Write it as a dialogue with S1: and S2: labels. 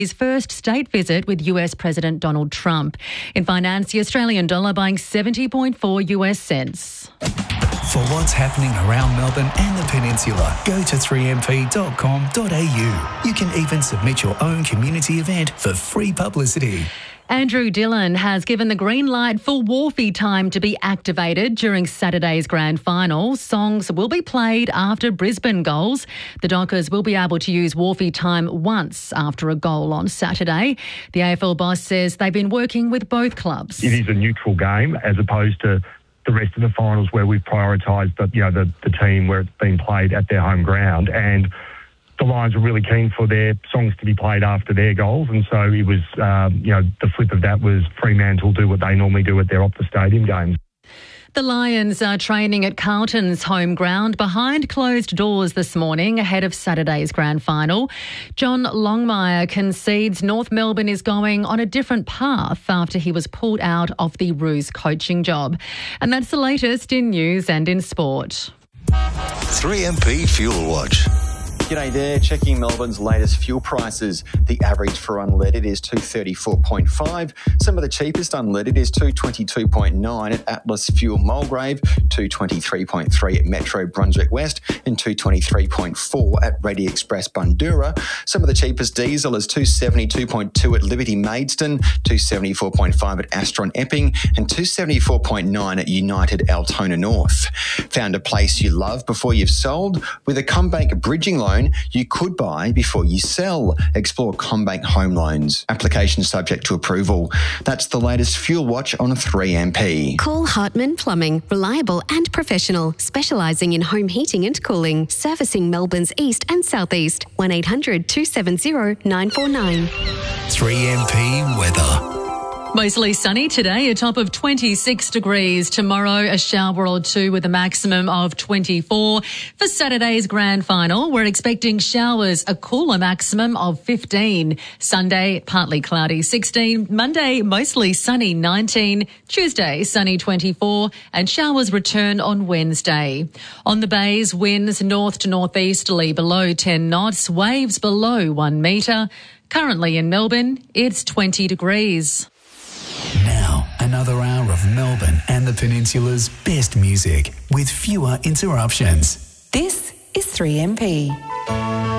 S1: his first state visit with US President Donald Trump. In finance, the Australian dollar buying 70.4 US cents.
S2: For what's happening around Melbourne and the Peninsula, go to 3mp.com.au. You can even submit your own community event for free publicity.
S1: Andrew Dillon has given the green light for Wharfie Time to be activated during Saturday's grand final. Songs will be played after Brisbane goals. The Dockers will be able to use Wharfie Time once after a goal on Saturday. The AFL boss says they've been working with both clubs.
S3: It is a neutral game as opposed to the rest of the finals where we've prioritised the team where it's been played at their home ground, and the Lions were really keen for their songs to be played after their goals, and so it was, the flip of that was Fremantle do what they normally do at their Optus Stadium games.
S1: The Lions are training at Carlton's home ground behind closed doors this morning ahead of Saturday's grand final. John Longmire concedes North Melbourne is going on a different path after he was pulled out of the Roos coaching job. And that's the latest in news and in sport.
S4: 3MP Fuel Watch.
S5: G'day there, checking Melbourne's latest fuel prices. The average for unleaded is $2.34.5. Some of the cheapest unleaded is $2.22.9 at Atlas Fuel Mulgrave, $2.23.3 at Metro Brunswick West, and $2.23.4 at Ready Express Bundoora. Some of the cheapest diesel is $2.72.2 at Liberty Maidstone, $2.74.5 at Astron Epping, and $2.74.9 at United Altona North. Found a place you love before you've sold? With a CommBank bridging loan, you could buy before you sell. Explore CommBank Home Loans. Application subject to approval. That's the latest Fuel Watch on 3MP.
S6: Call Hartman Plumbing. Reliable and professional. Specialising in home heating and cooling. Servicing Melbourne's east and southeast. 1800 270 949.
S2: 3MP Weather.
S1: Mostly sunny today, a top of 26 degrees. Tomorrow, a shower or two with a maximum of 24. For Saturday's grand final, we're expecting showers, a cooler maximum of 15. Sunday, partly cloudy, 16. Monday, mostly sunny, 19. Tuesday, sunny, 24. And showers return on Wednesday. On the bays, winds north to northeasterly below 10 knots, waves below 1 metre. Currently in Melbourne, it's 20 degrees.
S2: Now, another hour of Melbourne and the Peninsula's best music with fewer interruptions.
S7: This is 3MP.